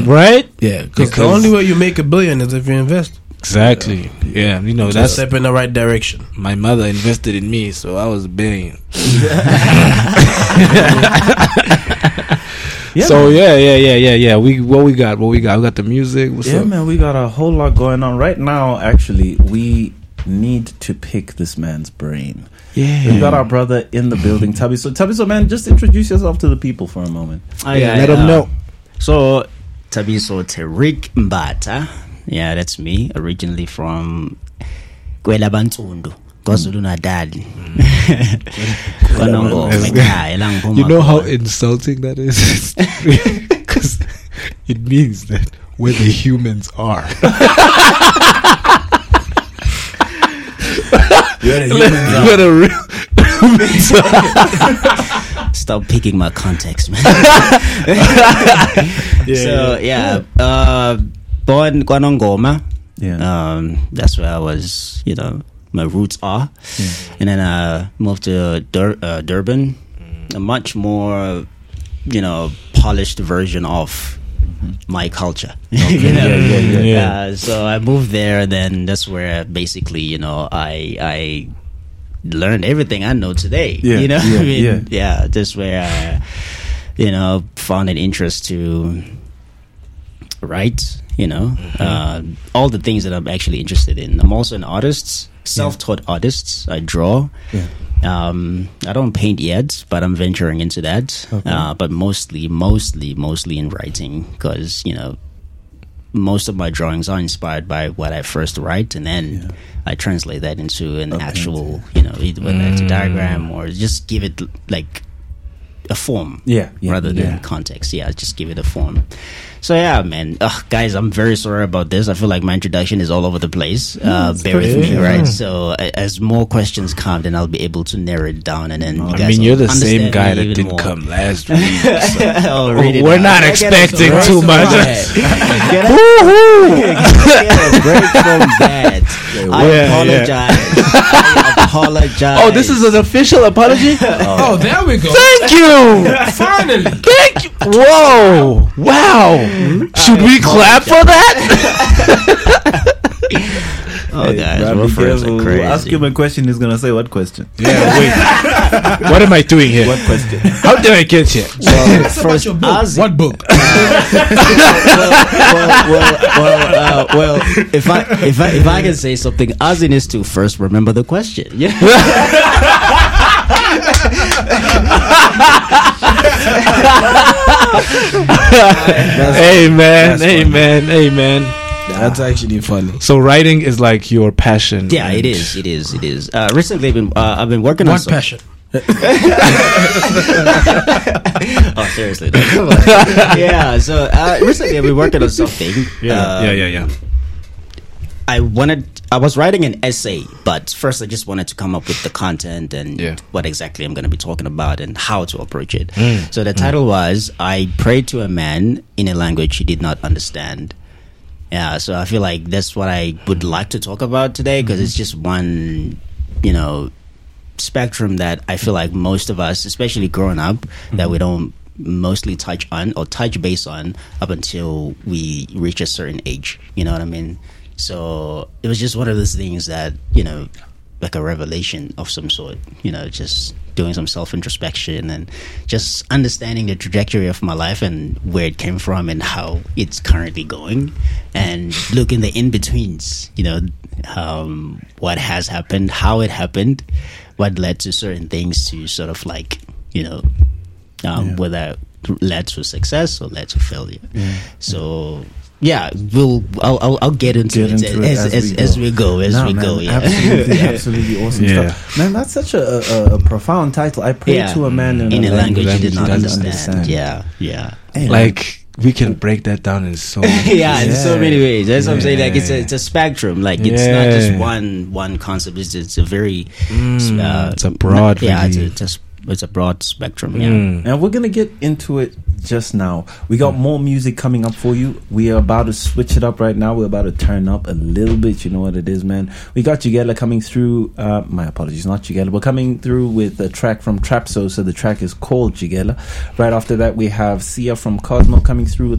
Right? Yeah, because the only way you make $1 billion is if you invest. Exactly. Yeah, you know, Just that's step in the right direction. my mother invested in me, so I was $1 billion. Yeah, So man. yeah. What we got? We got the music. What's Yeah, up? man, we got a whole lot going on right now. Actually, we need to pick this man's brain. Yeah. We got our brother in the building, Tabiso, man, just introduce yourself to the people for a moment. Let them know. So, Tabiso Terik Mbata. Yeah, that's me. Originally from Kwelabantundu, KwaZulu Natal. You know how insulting that is? Because it means that where the humans are. Where the real Stop picking my context, man. Born Kwanongoma. Yeah. That's where I was, my roots are. Yeah. And then I moved to Durban, a much more, polished version of my culture. Yeah. So I moved there, and then that's where basically, I learned everything I know today. Yeah. That's where I, found an interest to write. All the things that I'm actually interested in. I'm also an artist, self-taught artist. I draw. Yeah. I don't paint yet, but I'm venturing into that. Okay. But mostly in writing, because most of my drawings are inspired by what I first write, and then I translate that into an actual, either whether it's a diagram or just give it like a form, rather than context. Yeah, just give it a form. So yeah, man. Guys, I'm very sorry about this. I feel like my introduction is all over the place. Bear with me, right? So as more questions come, then I'll be able to narrow it down, and then you guys you're the understand same guy me that even didn't more. come last week. I'll read it We're out. not expecting too much. Get a break from that. I apologize. I apologize. Oh, this is an official apology? Oh, there we go. Thank you. Finally. Thank you. Whoa. Wow. Should we clap for that? Oh, guys, Brad, we're be friends careful. are crazy. Ask him a question, he's going to say, what question? Yeah, wait. What am I doing here? What question? How did I get here? That's about your book. Ozzy. What book? Well, if I can say something, Ozzy needs to first remember the question. Yeah. Amen. That's actually funny. So writing is like your passion. Yeah, it is. Recently, I've been working on What passion? Oh, seriously? Yeah. So recently, I've been working on something. Yeah. I was writing an essay, but first I just wanted to come up with the content and what exactly I'm going to be talking about and how to approach it. So the title was "I Prayed to a Man in a Language He Did Not Understand." Yeah, so I feel like that's what I would like to talk about today, because it's just one, spectrum that I feel like most of us, especially growing up, that we don't mostly touch on or touch base on up until we reach a certain age. You know what I mean? So it was just one of those things that, like a revelation of some sort, just doing some self-introspection and just understanding the trajectory of my life and where it came from and how it's currently going, and look in the in-betweens, what has happened, how it happened, what led to certain things to sort of like, whether led to success or led to failure. So yeah, I'll get into it as we go. Yeah. Absolutely awesome stuff, man. That's such a profound title. I pray to a man in a language he did not understand. understand. Yeah. Hey, Like we can break that down in so many in so many ways. That's what I'm saying. Like it's a spectrum. Like it's not just one concept. It's a very it's a broad. It's a broad spectrum. Yeah. And we're gonna get into it just now. We got more music coming up for you. We are about to switch it up right now. We're about to turn up a little bit. You know what it is, man. We got Jigela coming through. My apologies, not Jigela. We're coming through with a track from Trapso. So the track is called Jigela. Right after that, we have Sia from Cosmo coming through with